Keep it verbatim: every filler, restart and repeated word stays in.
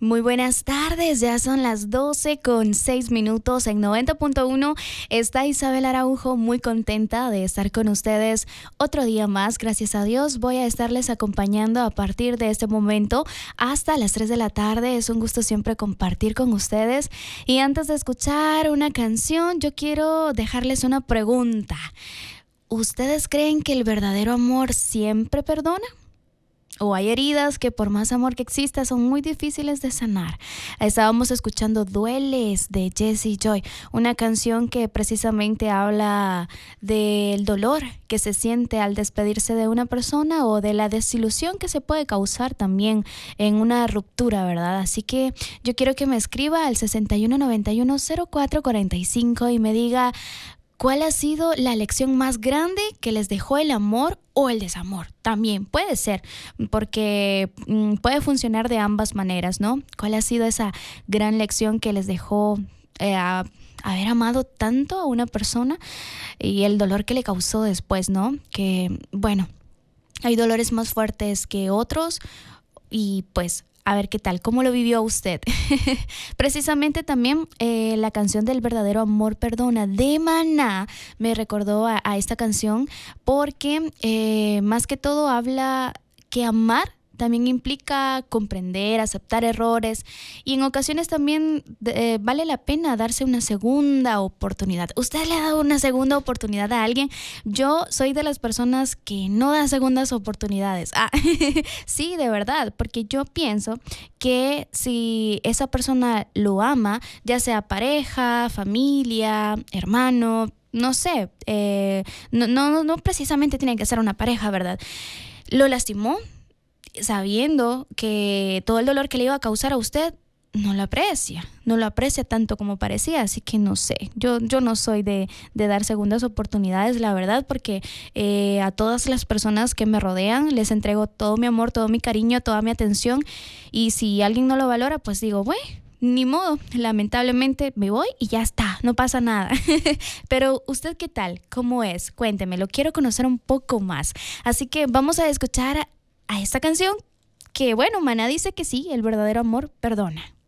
Muy buenas tardes, ya son las doce con seis minutos en noventa punto uno. Está Isabel Araujo, muy contenta de estar con ustedes otro día más. Gracias a Dios voy a estarles acompañando a partir de este momento hasta las tres de la tarde. Es un gusto siempre compartir con ustedes. Y antes de escuchar una canción, yo quiero dejarles una pregunta. ¿Ustedes creen que el verdadero amor siempre perdona? ¿O hay heridas que por más amor que exista son muy difíciles de sanar? Estábamos escuchando Dueles de Jessie Joy, una canción que precisamente habla del dolor que se siente al despedirse de una persona o de la desilusión que se puede causar también en una ruptura, ¿verdad? Así que yo quiero que me escriba al sesenta y uno noventa y uno cero cuatro cuarenta y cinco y me diga ¿cuál ha sido la lección más grande que les dejó el amor o el desamor? También puede ser, porque mm, puede funcionar de ambas maneras, ¿no? ¿Cuál ha sido esa gran lección que les dejó eh, a, haber amado tanto a una persona y el dolor que le causó después, ¿no? Que, bueno, hay dolores más fuertes que otros y pues a ver qué tal, cómo lo vivió usted. Precisamente también eh, la canción del verdadero amor perdona de Maná me recordó a, a esta canción porque eh, más que todo habla que amar también implica comprender, aceptar errores y en ocasiones también eh, vale la pena darse una segunda oportunidad. ¿Usted le ha dado una segunda oportunidad a alguien? Yo soy de las personas que no da segundas oportunidades. Ah, sí, de verdad, porque yo pienso que si esa persona lo ama, ya sea pareja, familia, hermano, no sé, eh, no, no, no precisamente tiene que ser una pareja, ¿verdad? Lo lastimó, sabiendo que todo el dolor que le iba a causar a usted no lo aprecia, no lo aprecia tanto como parecía, así que no sé, yo, yo no soy de, de dar segundas oportunidades, la verdad, porque eh, a todas las personas que me rodean les entrego todo mi amor, todo mi cariño, toda mi atención y si alguien no lo valora, pues digo, bueno, ni modo, lamentablemente me voy y ya está, no pasa nada. Pero ¿usted qué tal? ¿Cómo es? Cuénteme, lo quiero conocer un poco más, así que vamos a escuchar a a esta canción que, bueno, Maná dice que sí, el verdadero amor perdona.